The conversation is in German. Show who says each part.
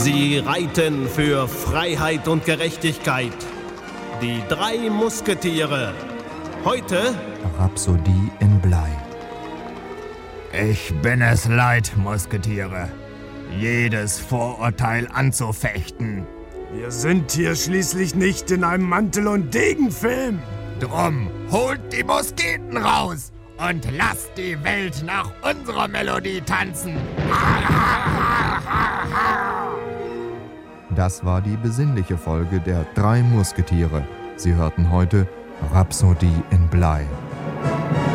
Speaker 1: Sie reiten für Freiheit und Gerechtigkeit. Die 3 Musketiere. Heute
Speaker 2: Rhapsodie in Blei.
Speaker 3: Ich bin es leid, Musketiere, jedes Vorurteil anzufechten.
Speaker 4: Wir sind hier schließlich nicht in einem Mantel- und Degenfilm.
Speaker 3: Drum holt die Musketen raus und lasst die Welt nach unserer Melodie tanzen.
Speaker 2: Das war die besinnliche Folge der 3 Musketiere. Sie hörten heute Rhapsodie in Blei.